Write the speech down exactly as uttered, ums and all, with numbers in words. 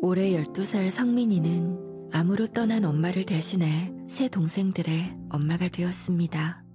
올해 열두 살 성민이는 암으로 떠난 엄마를 대신해 세 동생들의 엄마가 되었습니다.